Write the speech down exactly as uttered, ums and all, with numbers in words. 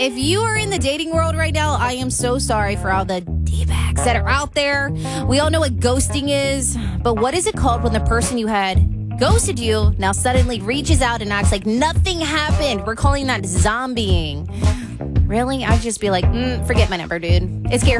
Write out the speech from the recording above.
If you are in the dating world right now, I am so sorry for all the D-backs that are out there. We all know what ghosting is, but what is it called when the person you had ghosted you now suddenly reaches out and acts like nothing happened? We're calling that zombieing. Really? I'd just be like, mm, forget my number, dude. It's Gary.